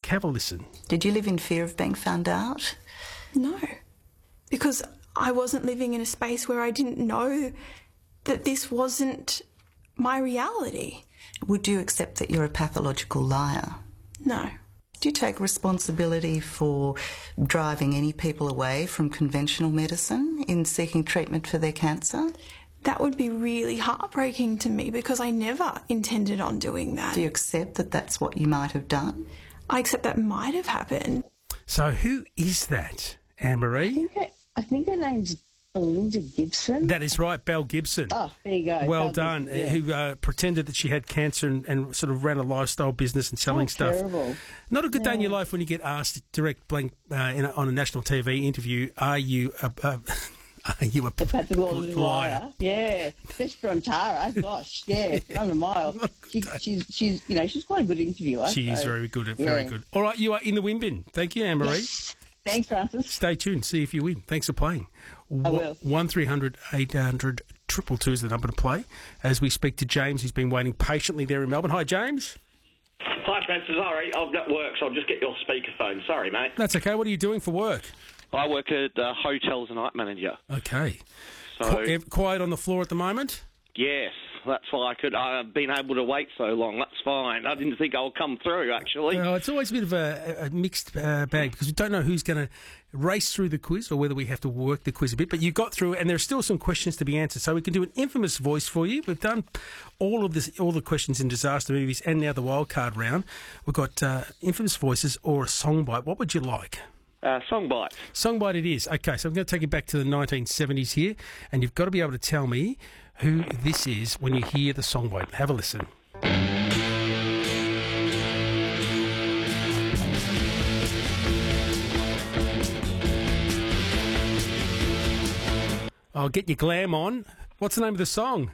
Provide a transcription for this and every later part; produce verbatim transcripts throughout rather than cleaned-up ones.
Have a listen. Did you live in fear of being found out? No, because I wasn't living in a space where I didn't know that this wasn't my reality. Would you accept that you're a pathological liar? No. Do you take responsibility for driving any people away from conventional medicine in seeking treatment for their cancer? That would be really heartbreaking to me because I never intended on doing that. Do you accept that that's what you might have done? I accept that might have happened. So who is that, Anne-Marie? I think her, I think her name's Belinda Gibson. That is right, Belle Gibson. Oh, there you go. Well Belle done. Gibson, yeah. Who uh, pretended that she had cancer and, and sort of ran a lifestyle business and selling Oh, stuff. terrible. Not a good day in your Yeah. life when you get asked direct blank uh, in a, on a national T V interview, are you a... a Are you a The pathological liar? liar. Yeah. Especially from Tara. Gosh, yeah. Run a mile. She, she's, she's, you know, she's quite a good interviewer. She is so, very good, very yeah. good. All right, you are in the win bin. Thank you, Anne-Marie. Yes. Thanks, Francis. Stay tuned, see if you win. Thanks for playing. I will. one three hundred eight hundred two two two is the number to play as we speak to James, who's been waiting patiently there in Melbourne. Hi, James. Hi, Spencer. Sorry, I've got work, so I'll just get your speakerphone. Sorry, mate. That's okay. What are you doing for work? I work at uh, hotel as a night manager. Okay. So, Qu- eh, quiet on the floor at the moment? yes, that's why I could. I've been able to wait so long. That's fine. I didn't think I'll come through, actually. Well, it's always a bit of a, a mixed uh, bag because we don't know who's going to race through the quiz or whether we have to work the quiz a bit. But you got through, and there are still some questions to be answered. So we can do an infamous voice for you. We've done all of this, all the questions in disaster movies, and now the wildcard round. We've got uh, infamous voices or a song bite. What would you like? Uh, song bite. Song bite it is. Okay, so I'm going to take you back to the nineteen seventies here, and you've got to be able to tell me who this is when you hear the song bite. Have a listen. I'll get your glam on. What's the name of the song?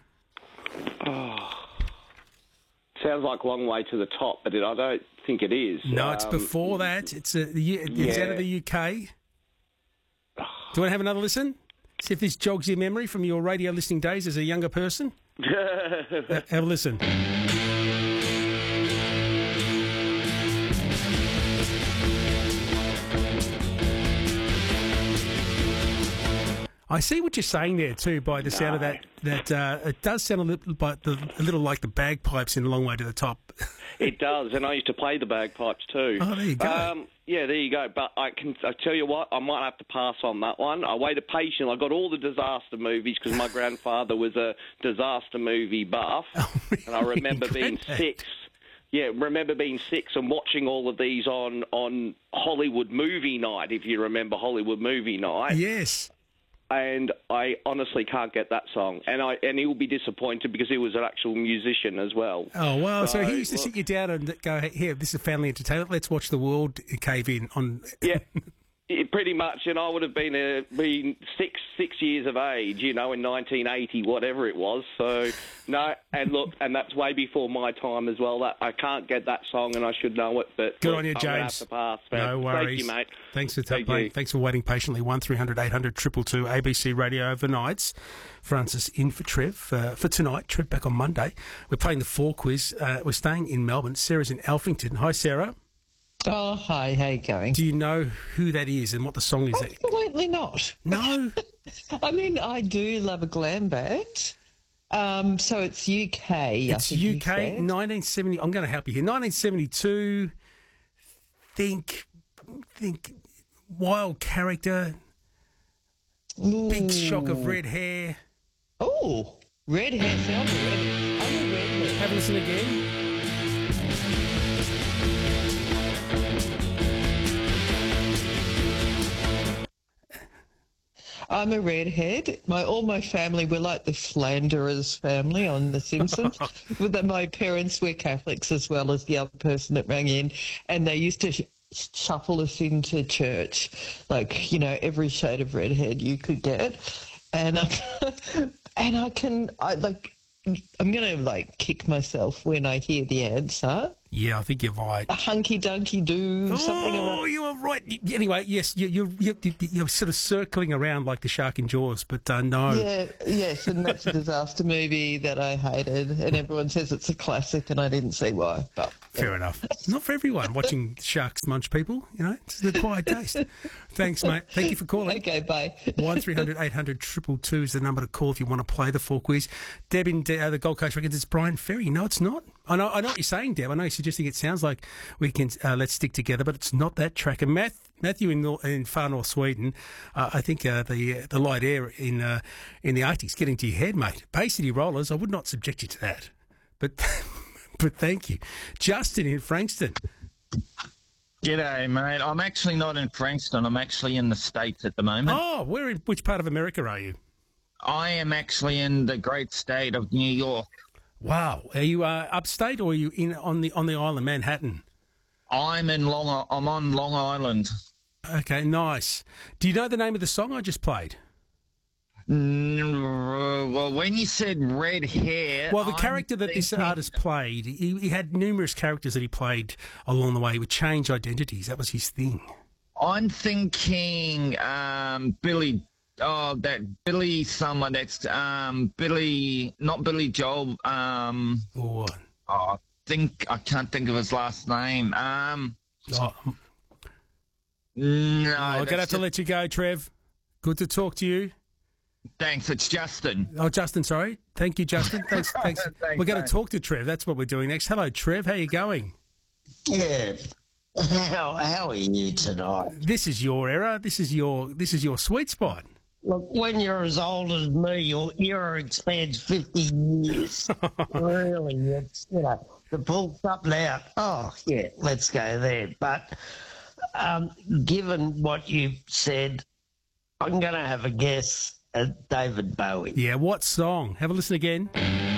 Sounds like Long Way to the Top, but it, I don't think it is. No, it's Um, before that. It's, a, the U- it's out of yeah. the U K. Do you want to have another listen? See if this jogs your memory from your radio listening days as a younger person. Uh, have a listen. I see what you're saying there too. By the sound of No. that, that uh, it does sound a little, but the, a little like the bagpipes in A Long Way to the Top. It does, and I used to play the bagpipes too. Oh, there you go. Um, yeah, there you go. But I can I tell you what, I might have to pass on that one. I waited patiently. I got all the disaster movies because my grandfather was a disaster movie buff, Oh, really? and I remember being Granddad? six. Yeah, remember being six and watching all of these on on Hollywood Movie Night. If you remember Hollywood Movie Night. Yes. And I honestly can't get that song, and I and he'll be disappointed because he was an actual musician as well. Oh, well, so, So, he used to look- sit you down and go, here, this is family entertainment. Let's watch the world cave in on... Yeah, it, pretty much. And I would have been uh, been six six years of age, you know, in nineteen eighty, whatever it was. So no, and look, and that's way before my time as well. That I can't get that song, and I should know it. But Good look, on you, I'm gonna James. have to pass, man. No worries. Thank you, mate. Thanks for Thank playing. you. Thanks for waiting patiently. One three hundred eight hundred two two two A B C Radio overnights. Francis in for Trev uh, for tonight. Trev back on Monday. We're playing the four quiz. Uh, we're staying in Melbourne. Sarah's in Alphington. Hi, Sarah. Oh, hi, how you going? Do you know who that is and what the song is? Absolutely not. No. I mean, I do love a glam band. Um, so it's U K. I It's think you U K, said. nineteen seventy. I'm going to help you here. nineteen seventy-two. Think, think, wild character. Big shock of red hair. Oh, red hair. See, I'm a red, I'm a redhead. Have a listen again. I'm a redhead. My all my family were like the Flanderers family on The Simpsons. But then my parents were Catholics as well as the other person that rang in, and they used to sh- shuffle us into church, like you know every shade of redhead you could get, and uh, and I can I like I'm gonna like kick myself when I hear the answer. Yeah, I think you're right. A hunky dunky do something. Oh, Like, you are right. Anyway, yes, you, you, you, you, you're sort of circling around like the shark in Jaws, but uh, no. yeah, yes, and that's a disaster movie that I hated, and everyone says it's a classic, and I didn't see why. But Fair enough. Not for everyone watching sharks munch people, you know. It's the quiet taste. Thanks, mate. Thank you for calling. okay, bye. one three hundred eight hundred two two two is the number to call if you want to play the full quiz. Deb in uh, the Gold Coast reckons it's Brian Ferry. No, it's not. I know I know what you're saying, Deb. I know you're suggesting it sounds like we can uh, Let's Stick Together, but it's not that track. And Math, Matthew in, Nor- in far north Sweden, uh, I think uh, the uh, the light air in uh, in the Arctic's getting to your head, mate. Bay City Rollers, I would not subject you to that. But but thank you. Justin in Frankston. G'day, mate. I'm actually not in Frankston. I'm actually in the States at the moment. Oh, where in which part of America are you? I am actually in the great state of New York. Wow. Are you uh, upstate or are you in on the on the island, Manhattan? I'm in Long. I'm on Long Island. Okay, nice. Do you know the name of the song I just played? Mm, Well, when you said red hair, Well, the I'm character that this thinking- artist played, he, he had numerous characters that he played along the way. He would change identities. That was his thing. I'm thinking um, Billy. Oh, that Billy someone. That's um, Billy, not Billy Joel. Um, Or, oh, I think I can't think of his last name. Um, oh, no, I'm going to have that's to just- let you go, Trev. Good to talk to you. Thanks, it's Justin. Oh, Justin, sorry. Thank you, Justin. Thanks. thanks. Thanks, We're going to mate. talk to Trev. That's what we're doing next. Hello, Trev. How you going? Yeah. How, how are you tonight? This is your era. This is your this is your sweet spot. Look, when you're as old as me, your era expands fifty years. Really, it's, you know, to pull something out, oh, yeah, let's go there. But um, given what you said, I'm going to have a guess at David Bowie. Yeah, what song? Have a listen again.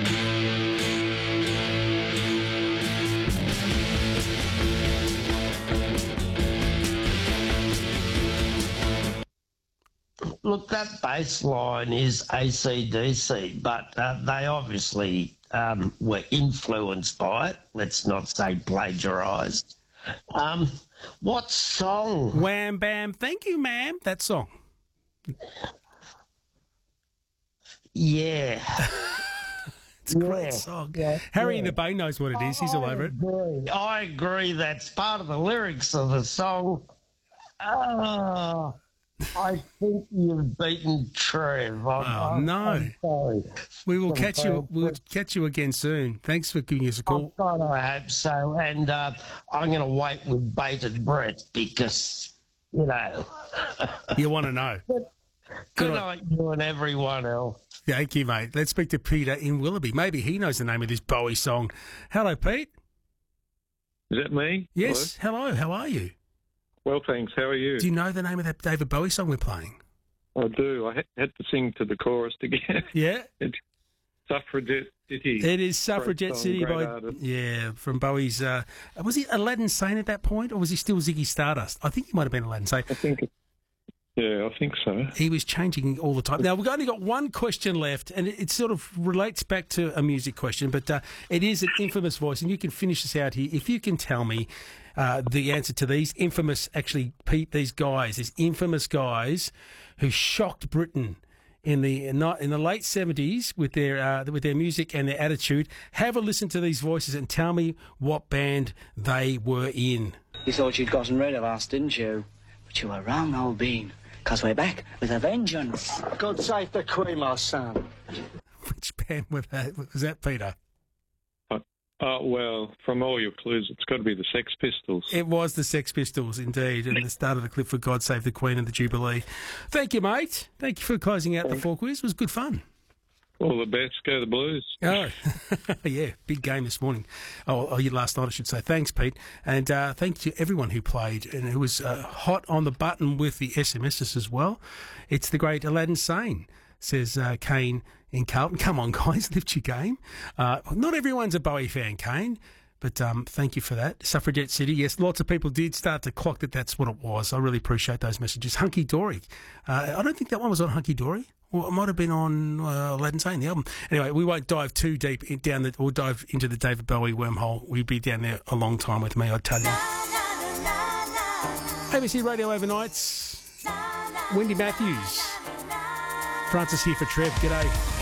Look, that bass line is A C D C, but uh, they obviously um, were influenced by it. Let's not say plagiarised. Um, what song? Wham Bam. Thank you, ma'am. That song. Yeah. It's a great Yeah, song. yeah, Harry yeah. in the Bay knows what it is. He's all over it. agree. I agree. That's part of the lyrics of the song. Oh, I think you've beaten Trev. I'm, Oh, I'm- no. I'm sorry. We will I'm catch sorry. you. We'll catch you again soon. Thanks for giving us a Oh, call. God, I hope so. And uh, I'm going to wait with bated breath because, you know, You want to know? good on- night, you and everyone else. Thank you, mate. Let's speak to Peter in Willoughby. Maybe he knows the name of this Bowie song. Hello, Pete. Is that me? Yes. Hello. How are you? Well, thanks. How are you? Do you know the name of that David Bowie song we're playing? I do. I had, had to sing to the chorus to get Yeah. it's Suffragette City. It is Suffragette song, City great by artist. yeah from Bowie's. Uh, was he Aladdin Sane at that point, or was he still Ziggy Stardust? I think he might have been Aladdin Sane. I think. It, yeah, I think so. He was changing all the time. Now, we've only got one question left, and it, it sort of relates back to a music question, but uh, it is an infamous voice, and you can finish this out here. If you can tell me uh, the answer to these infamous, actually, Pete, these guys, these infamous guys who shocked Britain in the in the late seventies with their uh, with their music and their attitude. Have a listen to these voices and tell me what band they were in. You thought you'd gotten rid of us, didn't you? But you were wrong, old bean. Because we're back with a vengeance. God save the Queen, my son. Which band was that, was that Peter? Uh, uh, well, from all your clues, it's got to be the Sex Pistols. It was the Sex Pistols, indeed, and the start of the clip for God Save the Queen and the Jubilee. Thank you, mate. Thank you for closing out the four quiz. It was good fun. All the best. Go the Blues. Oh, yeah, big game this morning. Oh, oh, yeah, last night, I should say. Thanks, Pete. And uh, thanks to everyone who played and who was uh, hot on the button with the S M Ses as well. It's the great Aladdin Sane, says uh, Kane in Carlton. Come on, guys, lift your game. Uh, not everyone's a Bowie fan, Kane. But um, thank you for that. Suffragette City, yes, lots of people did start to clock that that's what it was. I really appreciate those messages. Hunky Dory. Uh, I don't think that one was on Hunky Dory. Well, it might have been on uh, Aladdin Sane, the album. Anyway, we won't dive too deep in, down the, or dive into the David Bowie wormhole. We'd be down there a long time with me, I'd tell you. A B C Radio Overnights. Wendy Matthews. Francis here for Trev. G'day.